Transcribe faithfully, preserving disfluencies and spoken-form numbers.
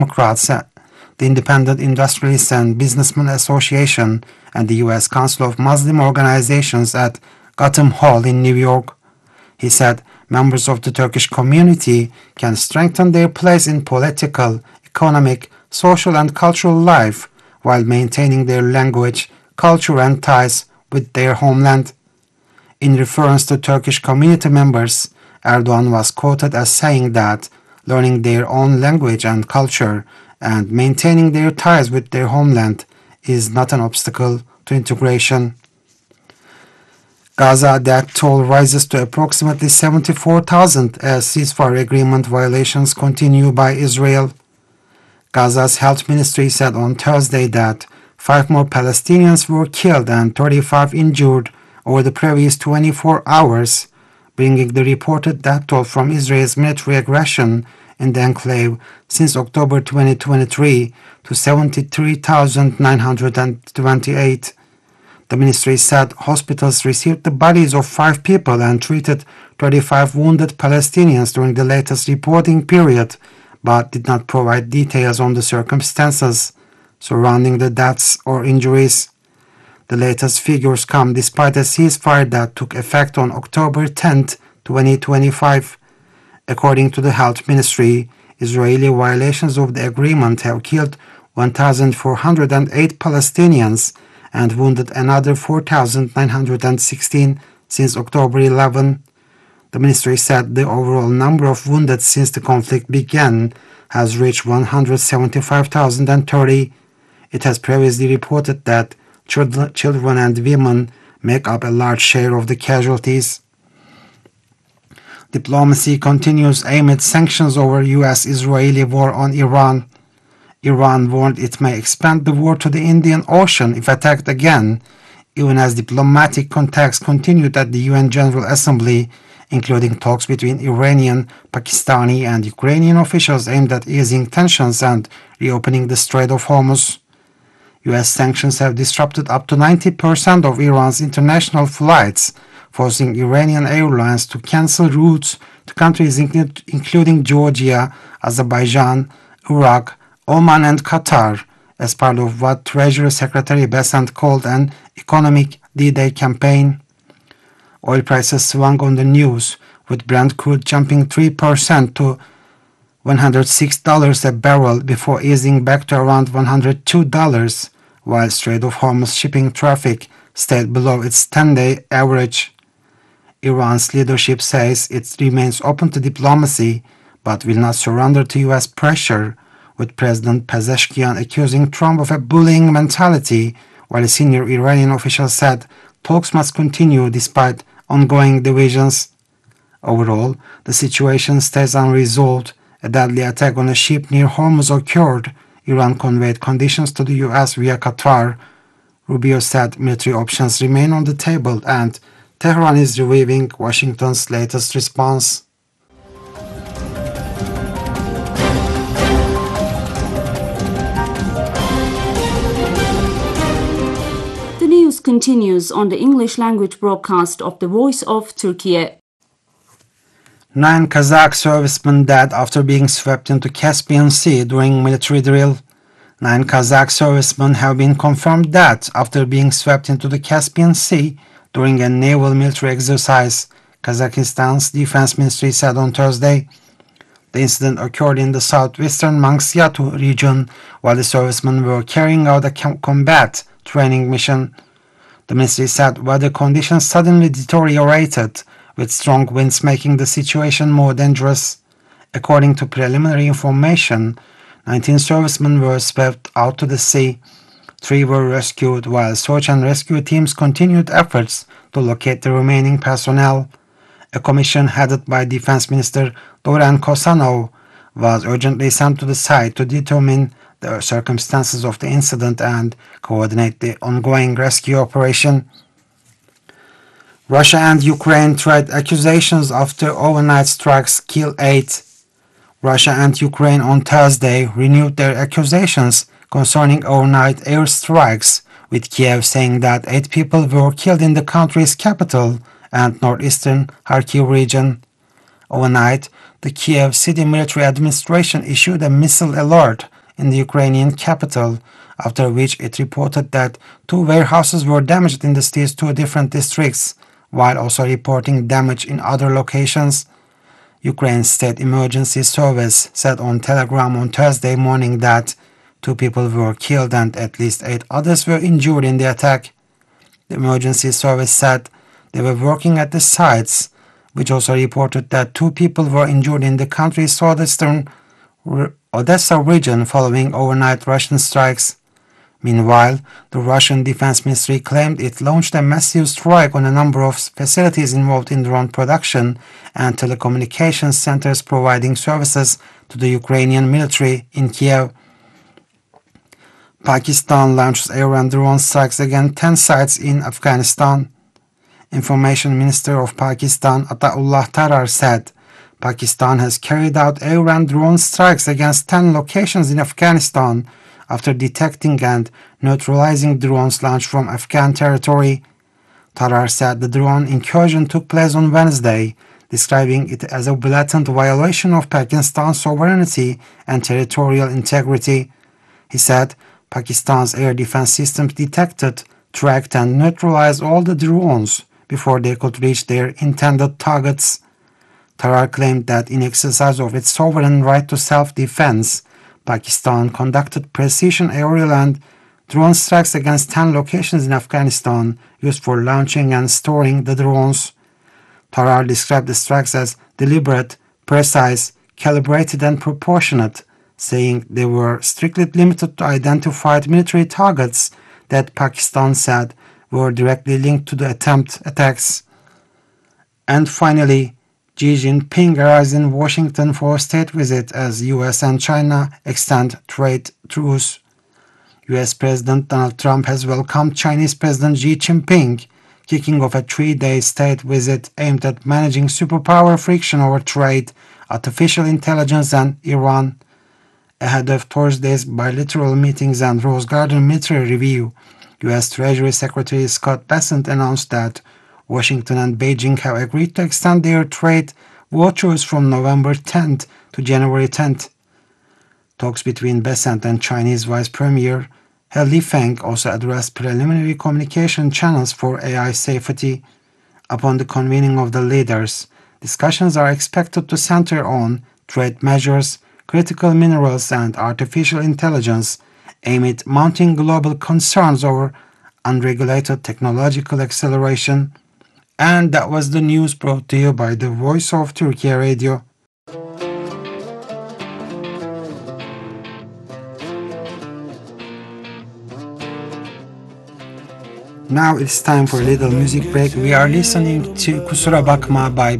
Democrats, the Independent Industrialists and Businessmen Association, and the U S Council of Muslim Organizations at Gotham Hall in New York. He said members of the Turkish community can strengthen their place in political, economic, social and cultural life while maintaining their language, culture and ties with their homeland. In reference to Turkish community members, Erdogan was quoted as saying that learning their own language and culture and maintaining their ties with their homeland is not an obstacle to integration. Gaza death toll rises to approximately seventy-four thousand as ceasefire agreement violations continue by Israel. Gaza's health ministry said on Thursday that five more Palestinians were killed and thirty-five injured over the previous twenty-four hours, bringing the reported death toll from Israel's military aggression in the enclave since October twenty twenty-three to seventy-three thousand nine hundred twenty-eight. The ministry said hospitals received the bodies of five people and treated thirty-five wounded Palestinians during the latest reporting period, but did not provide details on the circumstances surrounding the deaths or injuries. The latest figures come despite a ceasefire that took effect on October tenth, twenty twenty-five. According to the health ministry, Israeli violations of the agreement have killed one thousand four hundred eight Palestinians and wounded another four thousand nine hundred sixteen since October eleventh. The ministry said the overall number of wounded since the conflict began has reached one hundred seventy-five thousand thirty. It has previously reported that children and women make up a large share of the casualties. Diplomacy continues amid sanctions over U S Israeli war on Iran. Iran warned it may expand the war to the Indian Ocean if attacked again, even as diplomatic contacts continued at the U N General Assembly, including talks between Iranian, Pakistani and Ukrainian officials aimed at easing tensions and reopening the Strait of Hormuz. U S sanctions have disrupted up to ninety percent of Iran's international flights, forcing Iranian airlines to cancel routes to countries including Georgia, Azerbaijan, Iraq, Oman and Qatar, as part of what Treasury Secretary Bessent called an economic D-Day campaign. Oil prices swung on the news, with Brent crude jumping three percent to one hundred six dollars a barrel before easing back to around one hundred two dollars, while Strait of Hormuz shipping traffic stayed below its ten-day average. Iran's leadership says it remains open to diplomacy, but will not surrender to U S pressure, with President Pezeshkian accusing Trump of a bullying mentality, while a senior Iranian official said talks must continue despite ongoing divisions. Overall, the situation stays unresolved. A deadly attack on a ship near Hormuz occurred. Iran conveyed conditions to the U S via Qatar. Rubio said military options remain on the table and Tehran is reviewing Washington's latest response. The news continues on the English language broadcast of the Voice of Turkey. Nine Kazakh servicemen dead after being swept into Caspian Sea during military drill. Nine Kazakh servicemen have been confirmed dead after being swept into the Caspian Sea during a naval military exercise, Kazakhstan's defense ministry said on Thursday. The incident occurred in the southwestern Manxiatu region while the servicemen were carrying out a combat training mission. The ministry said weather conditions suddenly deteriorated, with strong winds making the situation more dangerous. According to preliminary information, nineteen servicemen were swept out to the sea. Three were rescued, while search and rescue teams continued efforts to locate the remaining personnel. A commission headed by Defense Minister Doran Kosanov was urgently sent to the site to determine the circumstances of the incident and coordinate the ongoing rescue operation. Russia and Ukraine tried accusations after overnight strikes kill eight. Russia and Ukraine on Thursday renewed their accusations concerning overnight air strikes, with Kiev saying that eight people were killed in the country's capital and northeastern Kharkiv region. Overnight, The Kiev City Military Administration issued a missile alert in the Ukrainian capital, after which it reported that two warehouses were damaged in the city's two different districts, while also reporting damage in other locations. Ukraine's State Emergency Service said on Telegram on Thursday morning that two people were killed and at least eight others were injured in the attack. The emergency service said they were working at the sites, which also reported that two people were injured in the country's southeastern Odessa region following overnight Russian strikes. Meanwhile, the Russian Defense Ministry claimed it launched a massive strike on a number of facilities involved in drone production and telecommunications centers providing services to the Ukrainian military in Kiev. Pakistan launches air and drone strikes against ten sites in Afghanistan. Information Minister of Pakistan Ataullah Tarar said Pakistan has carried out air and drone strikes against ten locations in Afghanistan after detecting and neutralizing drones launched from Afghan territory. Tarar said the drone incursion took place on Wednesday, describing it as a blatant violation of Pakistan's sovereignty and territorial integrity. He said Pakistan's air defense systems detected, tracked and neutralized all the drones before they could reach their intended targets. Tarar claimed that in exercise of its sovereign right to self-defense, Pakistan conducted precision aerial and drone strikes against ten locations in Afghanistan used for launching and storing the drones. Tarar described the strikes as deliberate, precise, calibrated and proportionate, saying they were strictly limited to identified military targets that Pakistan said were directly linked to the attempt attacks. And finally, Xi Jinping arrives in Washington for a state visit as U S and China extend trade truce. U S President Donald Trump has welcomed Chinese President Xi Jinping, kicking off a three-day state visit aimed at managing superpower friction over trade, artificial intelligence and Iran. Ahead of Thursday's bilateral meetings and Rose Garden military review, U S Treasury Secretary Scott Bessent announced that Washington and Beijing have agreed to extend their trade vouchers from November tenth to January tenth. Talks between Bessent and Chinese Vice Premier He Lifeng also addressed preliminary communication channels for A I safety. Upon the convening of the leaders, discussions are expected to center on trade measures, critical minerals and artificial intelligence, amid mounting global concerns over unregulated technological acceleration. And that was the news brought to you by the Voice of Turkey Radio. Now it's time for a little music break. We are listening to Kusura Bakma by